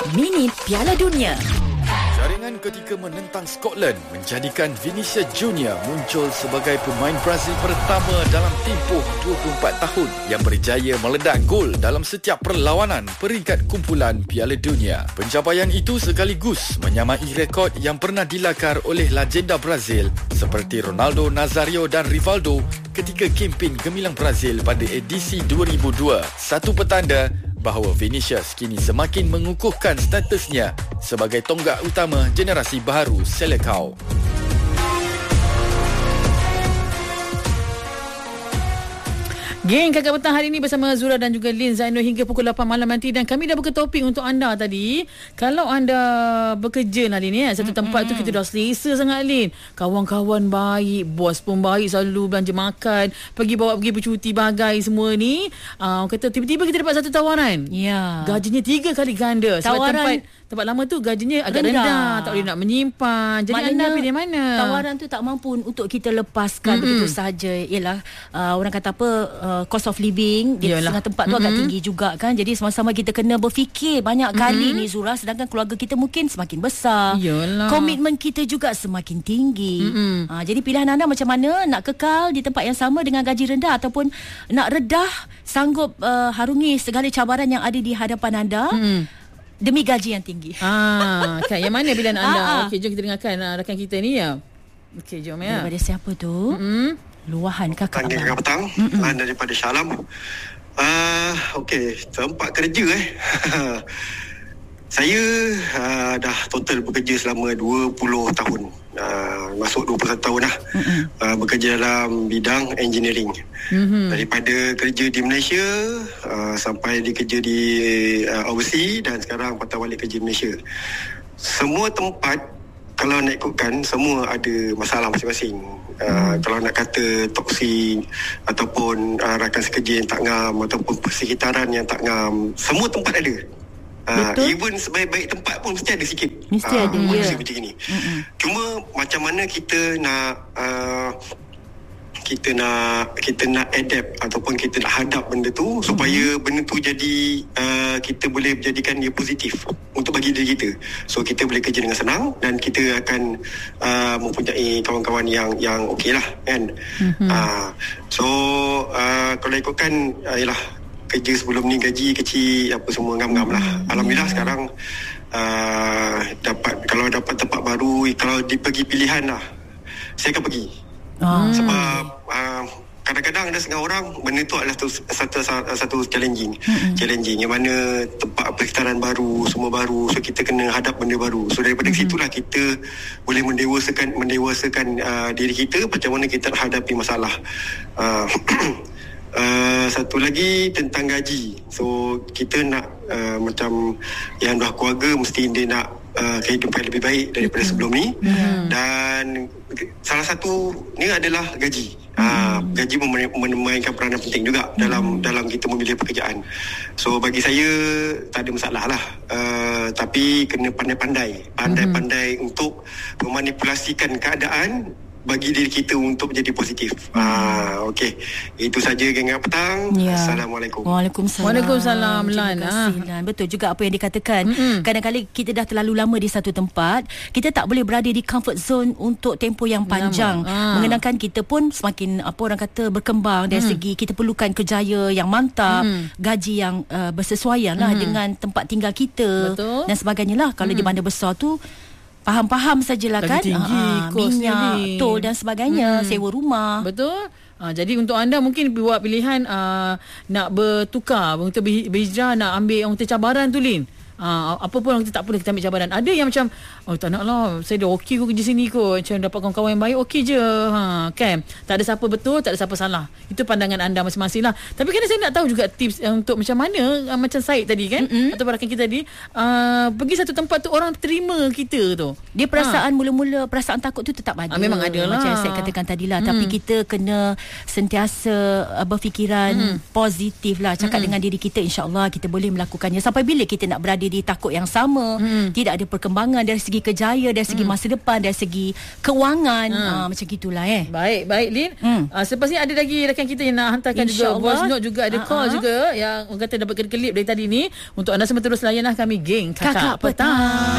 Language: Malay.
Minit Piala Dunia. Jaringan ketika menentang Scotland menjadikan Vinicius Junior muncul sebagai pemain Brazil pertama dalam tempoh 24 tahun yang berjaya meledak gol dalam setiap perlawanan peringkat kumpulan Piala Dunia. Pencapaian itu sekaligus menyamai rekod yang pernah dilakar oleh legenda Brazil seperti Ronaldo Nazario dan Rivaldo ketika kempen gemilang Brazil pada edisi 2002. Satu petanda bahawa Vinicius kini semakin mengukuhkan statusnya sebagai tonggak utama generasi baharu Selecao. Geng Kakak Petang hari ini bersama Zura dan juga Lin Zainul hingga pukul 8 malam nanti. Dan kami dah buka topik untuk anda tadi. Kalau anda bekerja lah Lin, satu tempat tu kita dah selesa sangat Lin. Kawan-kawan baik, bos pun baik, selalu belanja makan, pergi bercuti bagai semua ni. Kata tiba-tiba kita dapat satu tawaran. Ya. Gajinya 3 kali ganda. Sebab Tawaran tempat lama tu gajinya agak rendah, tak boleh nak menyimpan. Jadi maknanya, anda pilih mana? Tawaran tu tak mampu untuk kita lepaskan begitu saja. Ialah orang kata apa, cost of living di tengah tempat tu agak tinggi juga kan. Jadi sama-sama kita kena berfikir banyak kali ni Zura, sedangkan keluarga kita mungkin semakin besar. Yalah. Komitmen kita juga semakin tinggi. Jadi pilihan anda macam mana? Nak kekal di tempat yang sama dengan gaji rendah ataupun nak redah, sanggup harungi segala cabaran yang ada di hadapan anda demi gaji yang tinggi. Kan, yang mana pilihan anda? Okey, jom kita dengarkan rakan kita ni ya. Okey, jom ya. Daripada siapa tu? Luahan Kakak Petang. Daripada Syalam. Okey, tempat kerja saya dah total bekerja selama 20 tahun. Masuk 21 tahun dah. Bekerja dalam bidang engineering. Daripada kerja di Malaysia sampai kerja di overseas dan sekarang patah balik kerja di Malaysia. Semua tempat kalau nak ikutkan semua ada masalah masing-masing. Kalau nak kata toksik ataupun rakan sekerja yang tak ngam ataupun persekitaran yang tak ngam, semua tempat ada. Even sebaik-baik tempat pun mesti ada sikit. Mesti ada, ya. Macam ni. Cuma macam mana kita nak adapt ataupun kita nak hadap benda tu supaya benda tu jadi kita boleh jadikan dia positif untuk bagi diri kita. So kita boleh kerja dengan senang dan kita akan mempunyai kawan-kawan yang okey lah kan. Kalau ikutkan ialah kerja sebelum ni gaji kecil apa semua ngam-ngam lah. Alhamdulillah sekarang kalau dapat tempat baru, kalau pergi pilihan lah, saya akan pergi. Sebab kadang-kadang ada setengah orang benda tu adalah satu challenging yang mana tempat persekitaran baru, semua baru, so kita kena hadap benda baru. So daripada situlah kita boleh mendewasakan diri kita macam mana kita hadapi masalah. Satu lagi tentang gaji. So kita nak macam yang dah keluarga mesti dia nak kehidupan lebih baik daripada sebelum ni. Dan salah satu ni adalah gaji. Gaji memainkan peranan penting juga dalam kita memilih pekerjaan. So bagi saya tak ada masalah lah. Tapi kena pandai-pandai untuk memanipulasikan keadaan bagi diri kita untuk menjadi positif. Okey. Itu saja geng petang. Ya. Assalamualaikum. Waalaikumsalam Lan. Betul juga apa yang dikatakan. Kadang-kadang kita dah terlalu lama di satu tempat, kita tak boleh berada di comfort zone untuk tempoh yang panjang. Mengenangkan kita pun semakin orang kata berkembang dari segi kita perlukan kerjaya yang mantap, gaji yang bersesuaian lah dengan tempat tinggal kita. Betul. Dan sebagainya lah. Kalau di bandar besar tu faham sajalah kan, minyak, tol dan sebagainya, sewa rumah. Betul. Jadi untuk anda mungkin buat pilihan nak bertukar, untuk berhijrah, nak ambil orang cabaran tu Lin. Apa pun kita tak boleh kita ambil cabaran. Ada yang macam tak nak lah, saya dah okey kerja sini kot, macam dapat kawan-kawan yang baik okey je, kan, tak ada siapa betul, tak ada siapa salah. Itu pandangan anda masing-masing lah. Tapi kan saya nak tahu juga tips untuk macam mana, macam Syed tadi kan, atau rakan kita tadi, pergi satu tempat tu orang terima kita tu, dia perasaan mula-mula perasaan takut tu tetap ada. Memang ada lah, macam saya katakan tadi lah. Tapi kita kena sentiasa berfikiran positif lah, cakap dengan diri kita, insyaAllah kita boleh melakukannya. Sampai bila kita nak berada menjadi takut yang sama, tidak ada perkembangan dari segi kerjaya, dari segi masa depan, dari segi kewangan, macam gitulah Baik Lin. Selepas ni ada lagi rakan kita yang nak hantarkan juga voice note, juga ada call juga yang orang kata dapat kelip dari tadi ni. Untuk anda semua terus layanlah kami geng Kakak Petang.